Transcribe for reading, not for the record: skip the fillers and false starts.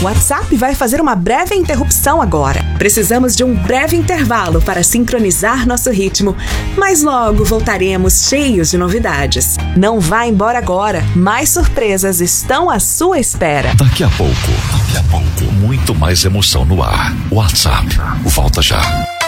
O WhatsApp vai fazer uma breve interrupção agora. Precisamos de um breve intervalo para sincronizar nosso ritmo, mas logo voltaremos cheios de novidades. Não vá embora agora, mais surpresas estão à sua espera. Daqui a pouco, muito mais emoção no ar. WhatsApp, volta já.